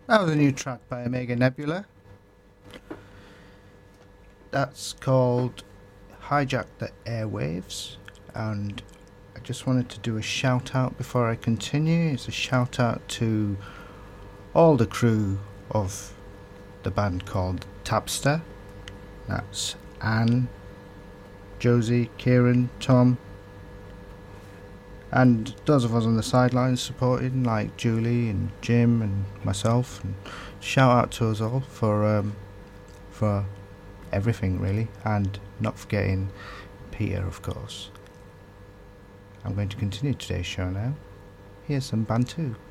That was a new track by Omega Nebula. That's called Hijack the Airwaves, and I just wanted to do a shout out before I continue. It's a shout out to all the crew of the band called Tapster. That's Anne, Josie, Kieran, Tom, and those of us on the sidelines supporting, like Julie and Jim and myself. And shout out to us all for everything, really, and not forgetting Peter, of course. I'm going to continue today's show now. Here's some Bantu.